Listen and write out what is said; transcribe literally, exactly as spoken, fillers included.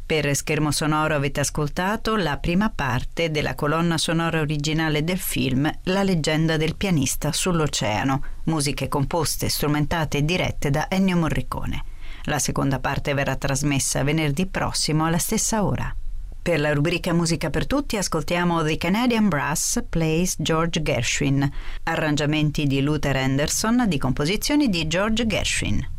Per Schermo Sonoro avete ascoltato la prima parte della colonna sonora originale del film La leggenda del pianista sull'oceano, musiche composte, strumentate e dirette da Ennio Morricone. La seconda parte verrà trasmessa venerdì prossimo alla stessa ora. Per la rubrica Musica per tutti ascoltiamo The Canadian Brass Plays George Gershwin, arrangiamenti di Luther Anderson di composizioni di George Gershwin.